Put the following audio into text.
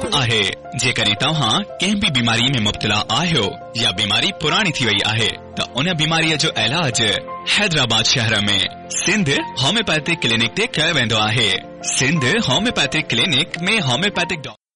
आहे। जेकॾहिं तव्हां कंहिं बि बीमारी में मुब्तला आहियो या बीमारी पुरानी थी वई आहे त उन बीमारीअ जो इलाज हैदराबाद शहर में सिंध होम्योपैथिक क्लिनिक ते कयो वेंदो आहे। सिंध होम्योपैथिक क्लिनिक में होम्योपैथिक